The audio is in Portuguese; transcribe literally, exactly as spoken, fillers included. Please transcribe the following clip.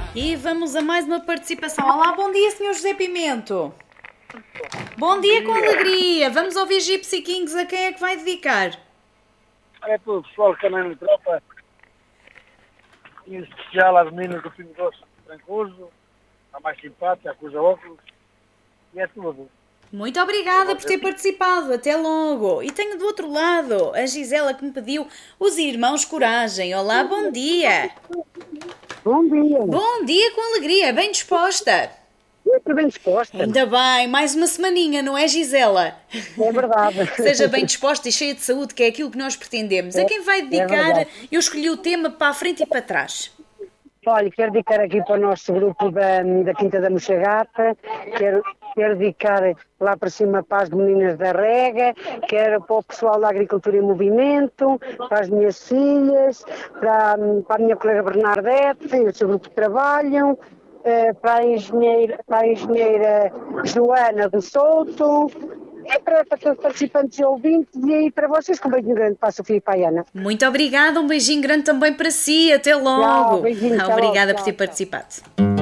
E vamos a mais uma participação. Olá, bom dia, senhor José Pimento. Bom dia com alegria. Vamos ouvir Gypsy Kings. A quem é que vai dedicar? É para o pessoal que também no tropa. Em especial às meninas do Pingo Doce Trancoso, a mais simpática, a Cusa Óculos. E é tudo. Muito obrigada por ter participado. Até logo. E tenho do outro lado a Gisela que me pediu os Irmãos Coragem. Olá, bom dia. Bom dia. Bom dia com alegria. Bem disposta. Muito bem disposta. Ainda bem. Mais uma semaninha, não é, Gisela? É verdade. Seja bem disposta e cheia de saúde, que é aquilo que nós pretendemos. A quem vai dedicar, é eu escolhi o tema para a frente e para trás. Olha, quero dedicar aqui para o nosso grupo da, da Quinta da Mochagata, quero, quero dedicar lá para cima para as meninas da Rega, quero para o pessoal da Agricultura em Movimento, para as minhas filhas, para, para a minha colega Bernardete e o seu grupo de trabalho, para a engenheira, para a engenheira Joana do Souto, é para, para todos os participantes e ouvintes e aí para vocês, com um beijinho grande para a Sofia e para a Ana. Muito obrigada, um beijinho grande também para si, até logo. Tchau, beijinho, Obrigada tchau, por ter tchau. participado.